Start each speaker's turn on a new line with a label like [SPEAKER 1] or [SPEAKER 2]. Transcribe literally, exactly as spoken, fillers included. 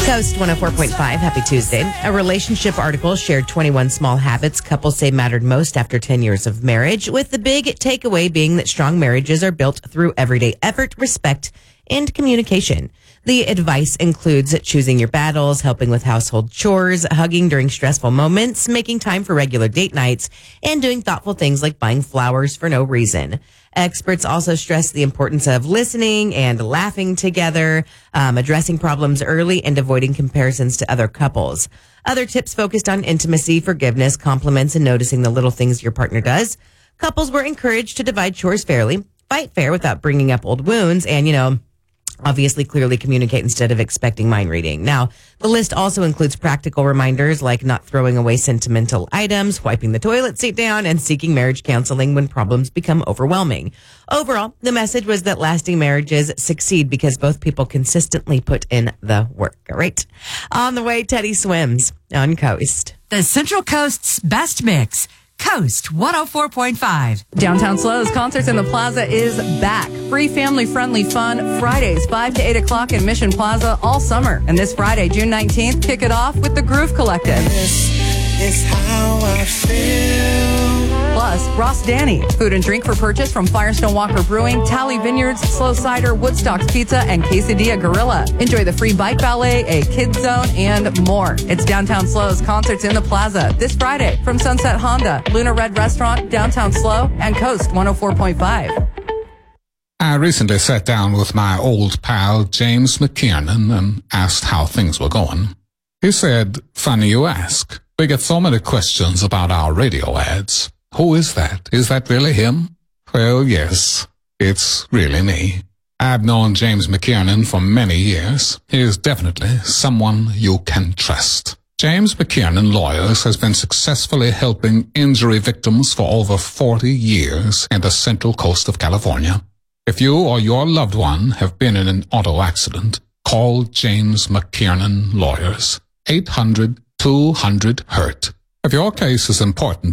[SPEAKER 1] Coast one oh four point five. Happy Tuesday. A relationship article shared twenty-one small habits couples say mattered most after ten years of marriage, with the big takeaway being that strong marriages are built through everyday effort, respect, and communication. The advice includes choosing your battles, helping with household chores, hugging during stressful moments, making time for regular date nights, and doing thoughtful things like buying flowers for no reason. Experts also stress the importance of listening and laughing together, um, addressing problems early, and avoiding comparisons to other couples. Other tips focused on intimacy, forgiveness, compliments, and noticing the little things your partner does. Couples were encouraged to divide chores fairly, fight fair without bringing up old wounds, and, you know, obviously clearly communicate instead of expecting mind reading. Now, the list also includes practical reminders like not throwing away sentimental items, wiping the toilet seat down, and seeking marriage counseling when problems become overwhelming. Overall, the message was that lasting marriages succeed because both people consistently put in the work. All right. On the way, Teddy swims on Coast.
[SPEAKER 2] The Central Coast's best mix. Coast one oh four point five.
[SPEAKER 3] Downtown Slows Concerts in the Plaza is back. Free family-friendly fun Fridays, five to eight o'clock in Mission Plaza all summer. And this Friday, June nineteenth, kick it off with the Groove Collective.
[SPEAKER 4] This is how I feel.
[SPEAKER 3] Plus, Ross Danny. Food and drink for purchase from Firestone Walker Brewing, Tally Vineyards, Slow Cider, Woodstock's Pizza, and Quesadilla Gorilla. Enjoy the free bike ballet, a kids zone, and more. It's Downtown Slows Concerts in the Plaza this Friday from Sunset Honda, Luna Red Restaurant, Downtown Slow, and Coast one oh four point five.
[SPEAKER 5] I recently sat down with my old pal James McKiernan and asked how things were going. He said, "Funny you ask. We get so many questions about our radio ads. Who is that? Is that really him?" Well, yes, it's really me. I've known James McKiernan for many years. He is definitely someone you can trust. James McKiernan Lawyers has been successfully helping injury victims for over forty years in the Central Coast of California. If you or your loved one have been in an auto accident, call James McKiernan Lawyers. eight hundred two hundred hurt. If your case is important